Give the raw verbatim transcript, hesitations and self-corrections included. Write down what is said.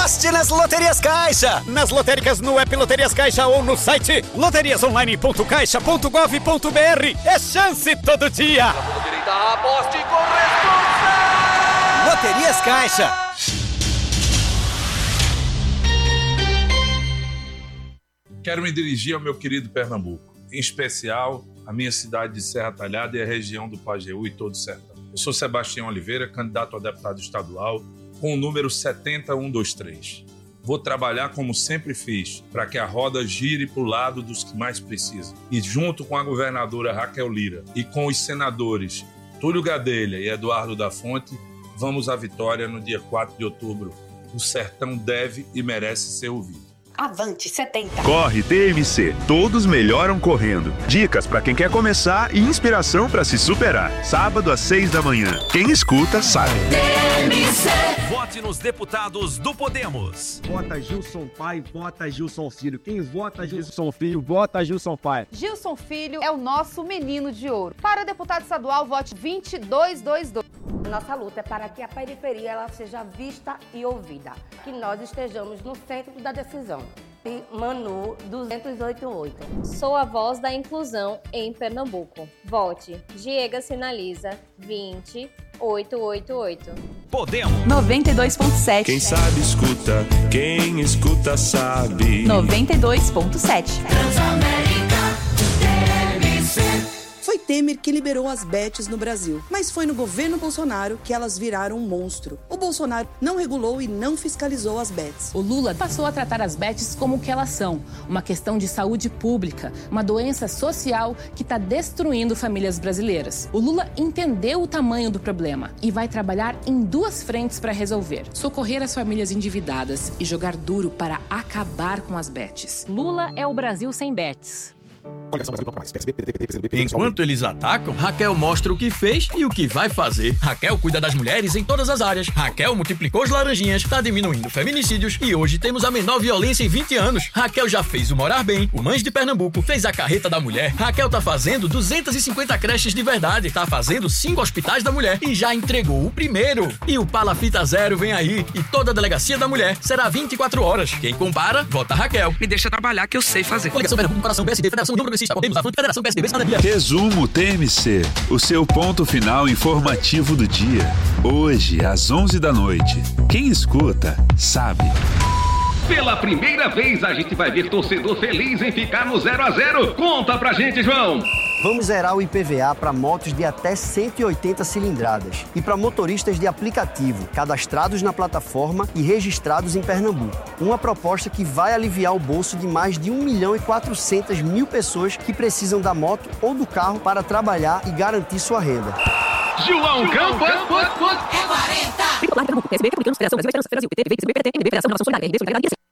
Aposte nas Loterias Caixa! Nas lotéricas no app Loterias Caixa ou no site loterias online ponto caixa ponto gov ponto br. É chance todo dia! Aposte com responsa! Loterias Caixa! Quero me dirigir ao meu querido Pernambuco, em especial a minha cidade de Serra Talhada e a região do Pajeú e todo o sertão. Eu sou Sebastião Oliveira, candidato a deputado estadual, com o número setenta mil cento e vinte e três. Vou trabalhar como sempre fiz, para que a roda gire para o lado dos que mais precisam. E junto com a governadora Raquel Lira e com os senadores Túlio Gadelha e Eduardo da Fonte, vamos à vitória no dia quatro de outubro. O sertão deve e merece ser ouvido. Avante setenta. Corre T M C, todos melhoram correndo. Dicas para quem quer começar e inspiração para se superar. Sábado às seis da manhã. Quem escuta sabe. T M C. Vote nos deputados do Podemos. Vota Gilson Pai, vota Gilson Filho. Quem vota Gilson Filho, vota Gilson Pai. Gilson Filho é o nosso menino de ouro. Para o deputado estadual, vote vinte e dois vinte e dois. Nossa luta é para que a periferia ela seja vista e ouvida, que nós estejamos no centro da decisão. Manu duzentos e oitenta e oito. Sou a voz da inclusão em Pernambuco. Vote Diego Sinaliza vinte oito oito oito. Podemos. noventa e dois ponto sete. Quem sabe escuta, quem escuta sabe. noventa e dois ponto sete. Transamérica, T M C. Foi Temer que liberou as bets no Brasil, mas foi no governo Bolsonaro que elas viraram um monstro. O Bolsonaro não regulou e não fiscalizou as bets. O Lula passou a tratar as bets como o que elas são, uma questão de saúde pública, uma doença social que está destruindo famílias brasileiras. O Lula entendeu o tamanho do problema e vai trabalhar em duas frentes para resolver: socorrer as famílias endividadas e jogar duro para acabar com as bets. Lula é o Brasil sem bets. Enquanto eles atacam, Raquel mostra o que fez e o que vai fazer. Raquel cuida das mulheres em todas as áreas. Raquel multiplicou os laranjinhas, tá diminuindo feminicídios e hoje temos a menor violência em vinte anos. Raquel já fez o Morar Bem, o Mães de Pernambuco, fez a Carreta da Mulher. Raquel tá fazendo duzentas e cinquenta creches de verdade, tá fazendo cinco hospitais da mulher e já entregou o primeiro. E o Palafita Zero vem aí e toda a Delegacia da Mulher será vinte e quatro horas. Quem compara, vota Raquel. Me deixa trabalhar que eu sei fazer. Coligação Pernambuco, Comparação P S D, Federação União Progressista, Podemos, Afronte, Federação P S D B, Cidadania. Resumo T M C, o seu ponto final informativo do dia. Hoje, às onze da noite. Quem escuta, sabe. Pela primeira vez a gente vai ver torcedor feliz em ficar no zero a zero. Conta pra gente, João. Vamos zerar o I P V A para motos de até cento e oitenta cilindradas e para motoristas de aplicativo, cadastrados na plataforma e registrados em Pernambuco. Uma proposta que vai aliviar o bolso de mais de um milhão e quatrocentas mil pessoas que precisam da moto ou do carro para trabalhar e garantir sua renda. João Campos! É quarenta!